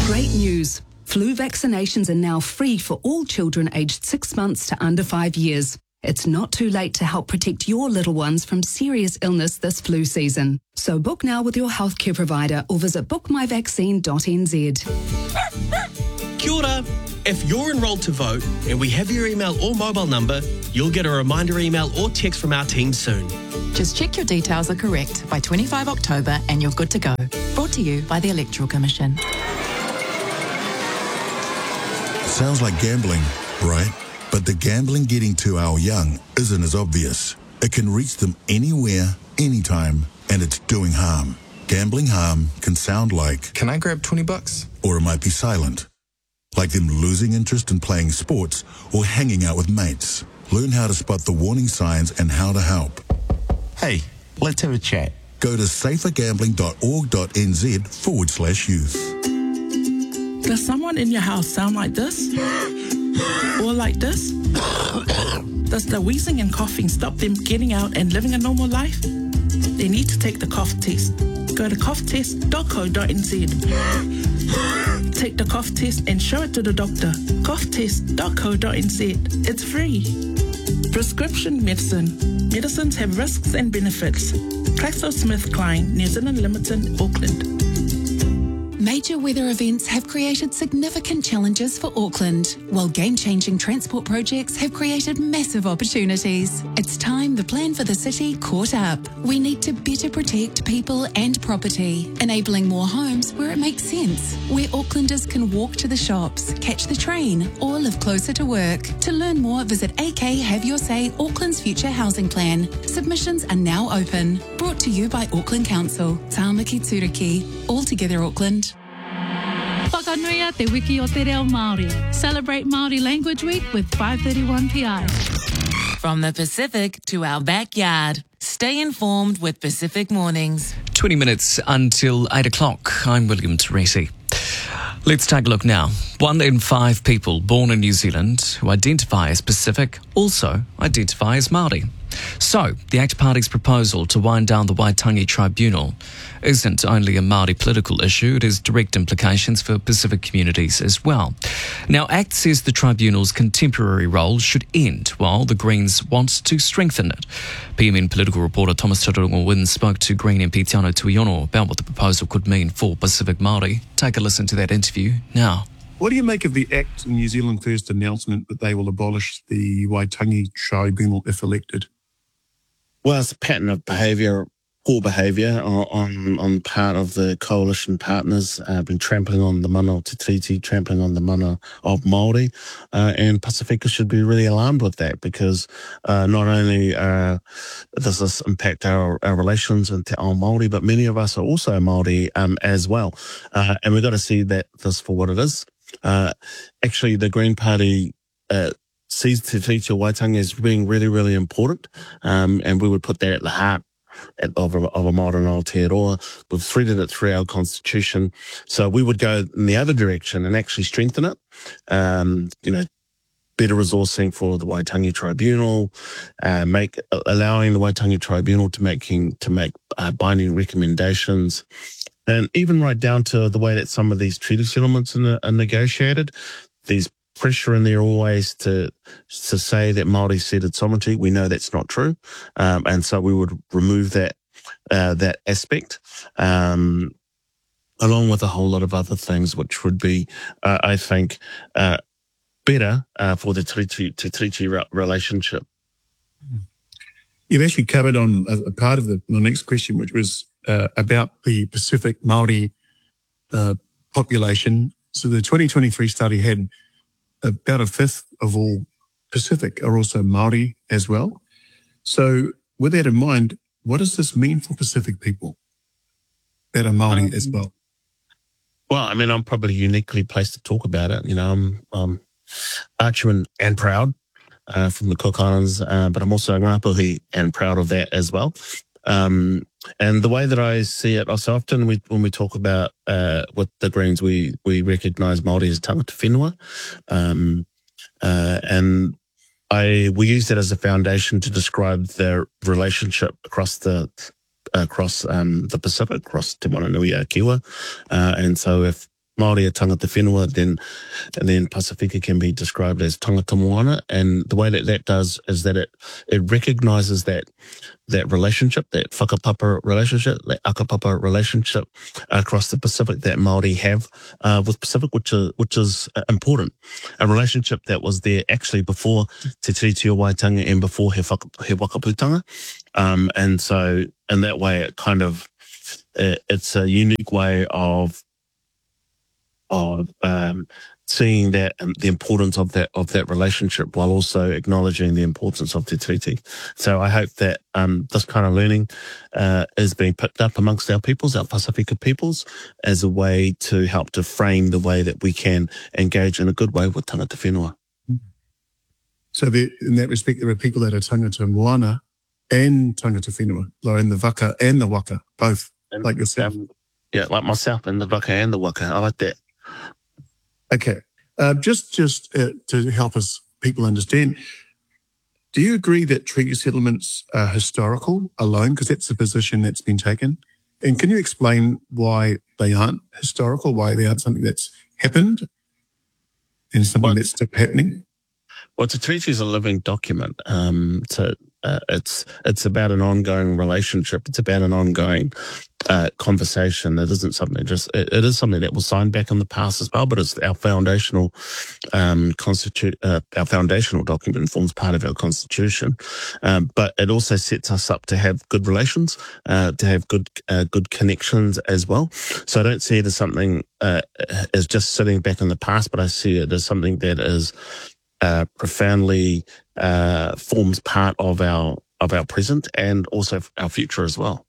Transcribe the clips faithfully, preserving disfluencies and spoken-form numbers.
Great news. Flu vaccinations are now free for all children aged six months to under five years. It's not too late to help protect your little ones from serious illness this flu season. So book now with your healthcare provider or visit book my vaccine dot n z. Kia ora. If you're enrolled to vote and we have your email or mobile number, you'll get a reminder email or text from our team soon. Just check your details are correct by twenty-fifth of October and you're good to go. Brought to you by the Electoral Commission. Sounds like gambling, right? But the gambling getting to our young isn't as obvious. It can reach them anywhere, anytime, and it's doing harm. Gambling harm can sound like... Can I grab twenty bucks? Or it might be silent. Like them losing interest in playing sports or hanging out with mates. Learn how to spot the warning signs and how to help. Hey, let's have a chat. Go to safergambling.org.nz forward slash youth. Does someone in your house sound like this? Or like this? Does the wheezing and coughing stop them getting out and living a normal life? They need to take the cough test. Go to cough test dot co dot n z. Take the cough test and show it to the doctor. cough test dot co dot n z. It's free. Prescription medicine. Medicines have risks and benefits. GlaxoSmithKline, New Zealand Limited, Auckland. Major weather events have created significant challenges for Auckland, while game-changing transport projects have created massive opportunities. It's time the plan for the city caught up. We need to better protect people and property, enabling more homes where it makes sense, where Aucklanders can walk to the shops, catch the train, or live closer to work. To learn more, visit A K Have Your Say Auckland's Future Housing Plan. Submissions are now open. Brought to you by Auckland Council. Tāmaki Turiki. All together Auckland. Whakanuia te wiki o te reo Māori. Celebrate Māori Language Week with five thirty-one P I. From the Pacific to our backyard. Stay informed with Pacific Mornings. twenty minutes until eight o'clock. I'm William Teresi. Let's take a look now. One in five people born in New Zealand who identify as Pacific also identify as Māori. So, the ACT Party's proposal to wind down the Waitangi Tribunal isn't only a Māori political issue, it has direct implications for Pacific communities as well. Now, ACT says the tribunal's contemporary role should end, while the Greens want to strengthen it. P M N political reporter Thomas Tauranga-Wynne spoke to Green M P Te Anō Tuiono about what the proposal could mean for Pacific Māori. Take a listen to that interview now. What do you make of the ACT and New Zealand First announcement that they will abolish the Waitangi Tribunal if elected? Well, it's a pattern of behaviour, poor behaviour on on part of the coalition partners. Uh, been trampling on the mana o Te Tiriti, trampling on the mana of Māori, uh, and Pacifica should be really alarmed with that because uh, not only uh, does this impact our, our relations with Te Ao Māori, but many of us are also Māori um, as well, uh, and we've got to see that this for what it is. Uh, actually, the Green Party Uh, sees Te Tiriti o Waitangi as being really, really important, um, and we would put that at the heart of a, of a modern Aotearoa. We've threaded it through our constitution, so we would go in the other direction and actually strengthen it. Um, you know, better resourcing for the Waitangi Tribunal, uh, make allowing the Waitangi Tribunal to making to make uh, binding recommendations. And even right down to the way that some of these treaty settlements are, are negotiated, these pressure in there always to to say that Māori ceded sovereignty. We know that's not true, um, and so we would remove that uh, that aspect, um, along with a whole lot of other things, which would be, uh, I think, uh, better uh, for the Tiriti, Te Tiriti relationship. You've actually covered on a, a part of the, the next question, which was uh, about the Pacific Māori uh, population. So the twenty twenty-three study had about a fifth of all Pacific are also Māori as well. So with that in mind, what does this mean for Pacific people that are Māori um, as well? Well, I mean, I'm probably uniquely placed to talk about it. You know, I'm um, Archeman and proud uh, from the Cook Islands, uh, but I'm also Ngāpuhi and proud of that as well. Um, and the way that I see it, so often we, when we talk about uh, with the Greens, we we recognise Māori as tangata whenua, um, uh, and I we use that as a foundation to describe the relationship across the across um, the Pacific, across Te Moananui a Kiwa, uh, and so if Māori are tangata whenua, then and then Pasifika can be described as tangata moana. And the way that that does is that it it recognises that that relationship, that whakapapa relationship, that akapapa relationship across the Pacific that Māori have uh, with Pacific, which is, which is important. A relationship that was there actually before Te Tiriti o Waitangi and before he, whaka, he Wakaputanga. Um, and so in that way, it kind of, it, it's a unique way of of um, seeing that um, the importance of that of that relationship while also acknowledging the importance of Te Tiriti. So I hope that um, this kind of learning uh, is being picked up amongst our peoples, our Pasifika peoples, as a way to help to frame the way that we can engage in a good way with tangata whenua. So there, in that respect, there are people that are tangata moana and tangata whenua, like in the waka and the waka, both, and like yourself. Um, yeah, like myself and the waka and the waka. I like that. Okay. Uh, just just uh, to help us, people understand, do you agree that treaty settlements are historical alone? Because that's the position that's been taken. And can you explain why they aren't historical, why they aren't something that's happened and something well, that's still happening? Well, the treaty is a living document. Um, so uh, it's it's about an ongoing relationship. It's about an ongoing uh, conversation. It isn't something just. It, it is something that was signed back in the past as well, but it's our foundational um, constitute. Uh, our foundational document forms part of our constitution. Um, but it also sets us up to have good relations, uh, to have good uh, good connections as well. So I don't see it as something uh, as just sitting back in the past, but I see it as something that is. Uh, profoundly uh, forms part of our of our present and also our future as well.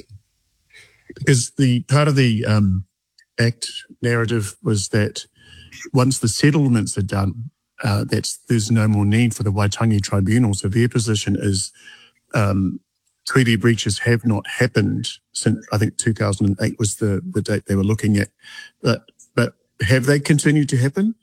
Because the part of the um, Act narrative was that once the settlements are done, uh, that's there's no more need for the Waitangi Tribunal. So their position is um, treaty breaches have not happened since I think two thousand eight was the the date they were looking at. But but have they continued to happen?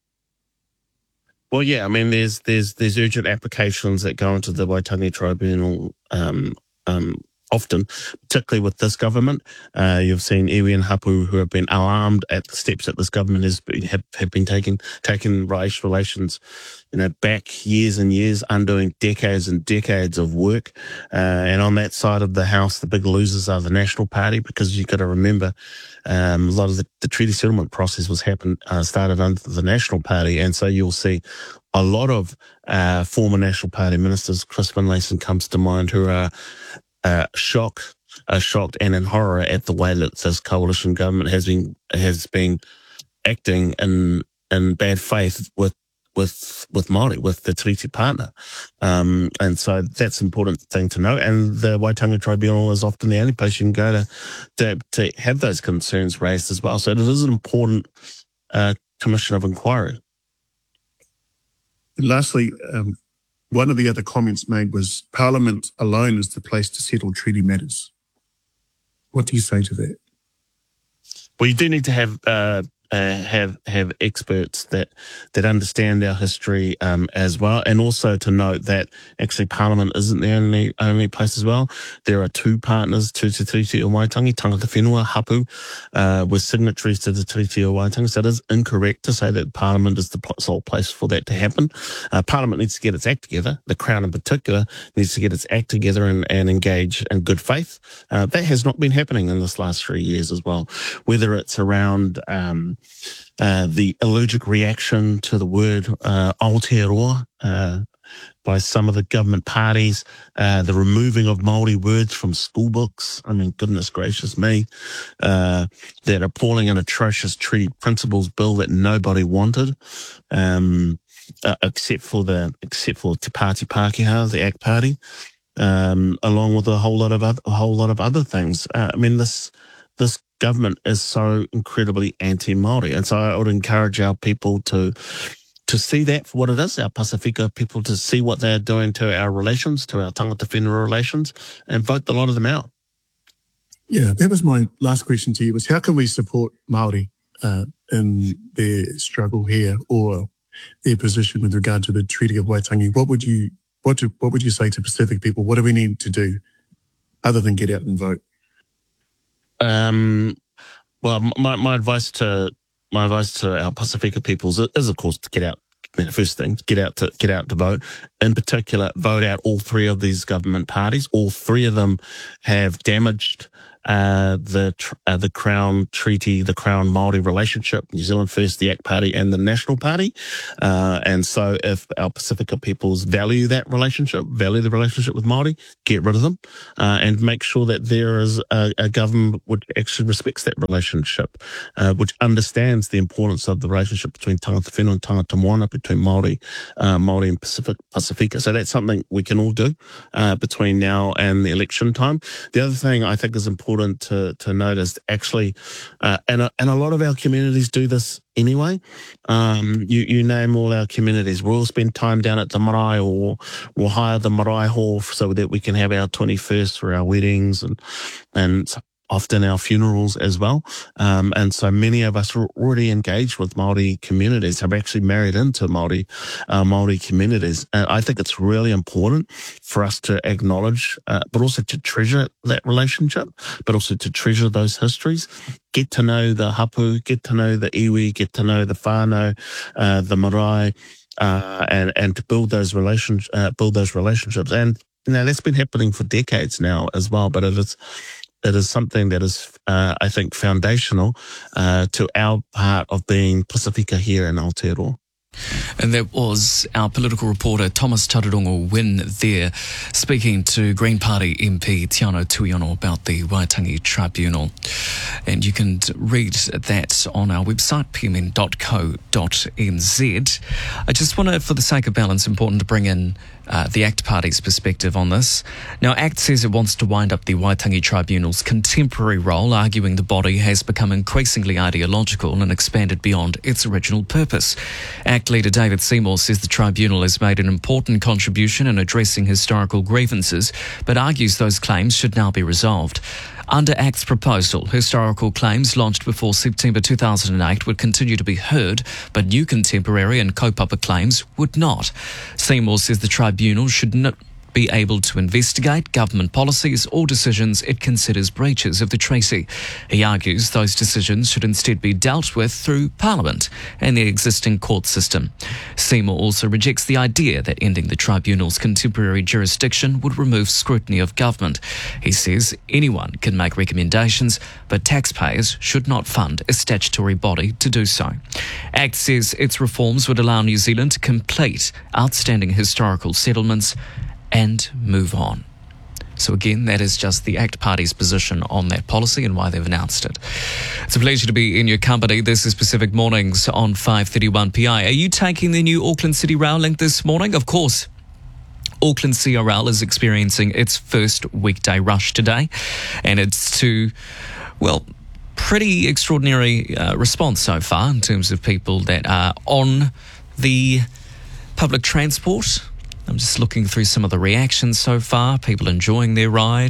Well, yeah, I mean, there's there's there's urgent applications that go into the Waitangi Tribunal um, um, often, particularly with this government. Uh, you've seen iwi and hapu who have been alarmed at the steps that this government has been, have, have been taking, taking race relations, you know, back years and years, undoing decades and decades of work. Uh, and on that side of the house, the big losers are the National Party, because you've got to remember um, a lot of the, the treaty settlement process was happened, uh, started under the National Party. And so you'll see a lot of uh, former National Party ministers, Chris Finlayson comes to mind, who are uh, shock, uh, shocked and in horror at the way that this coalition government has been has been acting in in bad faith with with with Māori, with the treaty partner. Um, and so that's an important thing to know. And the Waitangi Tribunal is often the only place you can go to to, to have those concerns raised as well. So it is an important uh, commission of inquiry. And lastly, um, one of the other comments made was Parliament alone is the place to settle treaty matters. What do you say to that? Well, you do need to have uh, uh, have have experts that that understand our history um, as well, and also to note that actually Parliament isn't the only only place as well. There are two partners to Te Tiriti o Waitangi, tangata whenua, hapu, uh, with signatories to the Tiriti o Waitangi. So it is incorrect to say that Parliament is the sole place for that to happen. Uh, Parliament needs to get its act together. The Crown in particular needs to get its act together and, and engage in good faith. Uh, that has not been happening in this last three years as well, whether it's around um, Uh, the allergic reaction to the word uh, Aotearoa uh, by some of the government parties, uh, the removing of Māori words from school books. I mean, goodness gracious me, uh, that appalling and atrocious treaty principles bill that nobody wanted, um, uh, except for the except for Te Pāti Pākehā, the ACT Party, um, along with a whole lot of other, a whole lot of other things. Uh, I mean, this this. government is so incredibly anti-Māori. And so I would encourage our people to to see that for what it is, our Pasifika people, to see what they're doing to our relations, to our tangata whenua relations, and vote a lot of them out. Yeah, that was my last question to you, was how can we support Māori uh, in their struggle here or their position with regard to the Treaty of Waitangi? What would you what do, what would you say to Pacific people? What do we need to do other than get out and vote? Um, well, my, my advice to, my advice to our Pasifika peoples is, of course, to get out. The first thing, get out to get out to vote. In particular, vote out all three of these government parties. All three of them have damaged uh, the uh, the Crown Treaty, the Crown Māori relationship, New Zealand First, the A C T Party, and the National Party. Uh, and so, if our Pasifika peoples value that relationship, value the relationship with Māori, get rid of them, uh, and make sure that there is a, a government which actually respects that relationship, uh, which understands the importance of the relationship between tangata whenua and tangata moana, between Māori, uh, Māori and Pacific, Pasifika. So that's something we can all do uh, between now and the election time. The other thing I think is important to to note is actually, uh, and a, and a lot of our communities do this anyway. Um, you you name all our communities. We'll all spend time down at the marae, or we'll hire the marae hall so that we can have our twenty-first for our weddings and and. often our funerals as well. Um, and so many of us are already engaged with Māori communities, have actually married into Māori, uh, Māori communities. And I think it's really important for us to acknowledge, uh, but also to treasure that relationship, but also to treasure those histories. Get to know the hapu, get to know the iwi, get to know the whānau, uh, the marae, uh, and, and to build those relations, uh, build those relationships. And, you know, that's been happening for decades now as well, but it is, It is something that is, uh, I think, foundational uh, to our part of being Pasifika here in Aotearoa. And that was our political reporter Thomas Tararongo Wynne there, speaking to Green Party M P Tiano Tuiono about the Waitangi Tribunal. And you can read that on our website, p m n dot co dot n z. I just want to, for the sake of balance, important to bring in uh, the A C T Party's perspective on this. Now, A C T says it wants to wind up the Waitangi Tribunal's contemporary role, arguing the body has become increasingly ideological and expanded beyond its original purpose. A C T leader David Seymour says the tribunal has made an important contribution in addressing historical grievances, but argues those claims should now be resolved. Under A C T's proposal, historical claims launched before September two thousand eight would continue to be heard, but new contemporary and kaupapa claims would not. Seymour says the tribunal should not be able to investigate government policies or decisions it considers breaches of the treaty. He argues those decisions should instead be dealt with through Parliament and the existing court system. Seymour also rejects the idea that ending the tribunal's contemporary jurisdiction would remove scrutiny of government. He says anyone can make recommendations, but taxpayers should not fund a statutory body to do so. A C T says its reforms would allow New Zealand to complete outstanding historical settlements and move on. So again, that is just the A C T Party's position on that policy and why they've announced it. It's a pleasure to be in your company. This is Pacific Mornings on five thirty-one P I. Are you taking the new Auckland City Rail link this morning? Of course. Auckland C R L is experiencing its first weekday rush today, and it's to, well, pretty extraordinary uh, response so far in terms of people that are on the public transport. I'm just looking through some of the reactions so far, people enjoying their ride.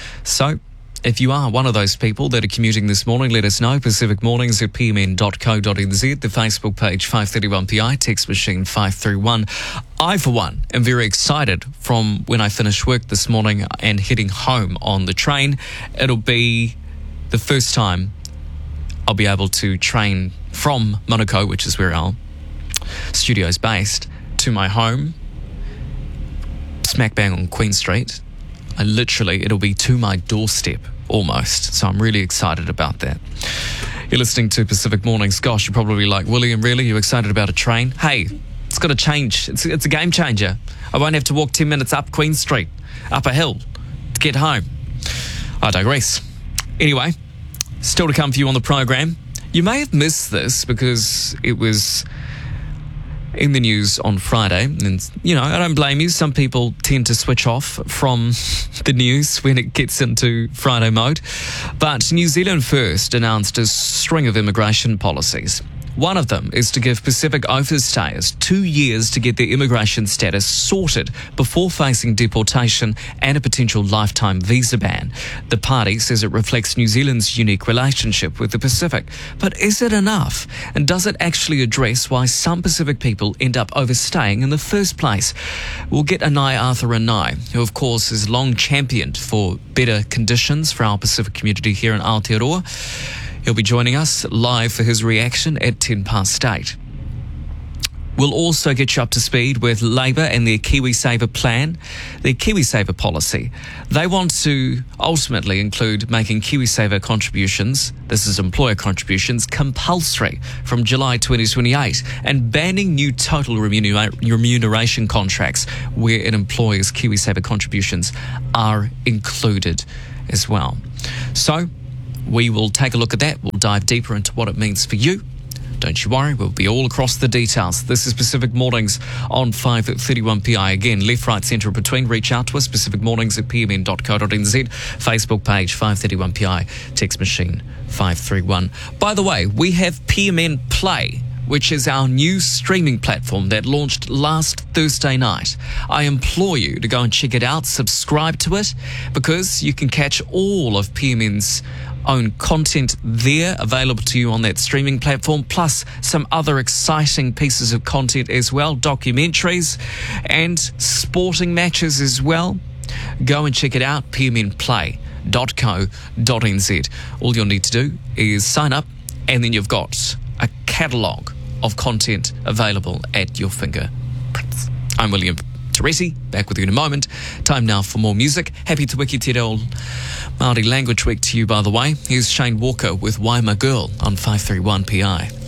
So, if you are one of those people that are commuting this morning, let us know. Pacific Mornings at p m n dot co dot n z, the Facebook page five thirty-one P I, text machine five three one. I, for one, am very excited from when I finish work this morning and heading home on the train. It'll be the first time I'll be able to train from Manukau, which is where our studio is based, to my home, smack bang on Queen Street. I literally, it'll be to my doorstep almost. So I'm really excited about that. You're listening to Pacific Mornings. Gosh, you're probably like, William, really? You excited about a train? Hey, it's got to change. It's, it's a game changer. I won't have to walk ten minutes up Queen Street, up a hill to get home. I digress. Anyway, still to come for you on the program. You may have missed this because it was in the news on Friday, and you know, I don't blame you. Some people tend to switch off from the news when it gets into Friday mode. But New Zealand First announced a string of immigration policies. One of them is to give Pacific overstayers two years to get their immigration status sorted before facing deportation and a potential lifetime visa ban. The party says it reflects New Zealand's unique relationship with the Pacific. But is it enough? And does it actually address why some Pacific people end up overstaying in the first place? We'll get Anai Arthur Anai, who of course is long championed for better conditions for our Pacific community here in Aotearoa. He'll be joining us live for his reaction at ten past eight. We'll also get you up to speed with Labour and their KiwiSaver plan, their KiwiSaver policy. They want to ultimately include making KiwiSaver contributions, this is employer contributions, compulsory from July twenty twenty-eight and banning new total remunera- remuneration contracts where an employer's KiwiSaver contributions are included as well. So we will take a look at that. We'll dive deeper into what it means for you. Don't you worry, we'll be all across the details. This is Pacific Mornings on five thirty-one P I. Again, left, right, centre, between. Reach out to us, Pacific Mornings at p m n dot co dot n z. Facebook page, five thirty-one P I. Text machine, five three one. By the way, we have P M N Play, which is our new streaming platform that launched last Thursday night. I implore you to go and check it out, subscribe to it, because you can catch all of P M N's own content there available to you on that streaming platform, plus some other exciting pieces of content as well, documentaries and sporting matches as well. Go and check it out, p m n play dot co dot n z. All you'll need to do is sign up, and then you've got a catalogue of content available at your fingerprints. I'm William Teresi, back with you in a moment. Time now for more music. Happy Te Wiki Te Reo Māori Language Week to you, by the way. Here's Shane Walker with Why My Girl on five thirty-one P I.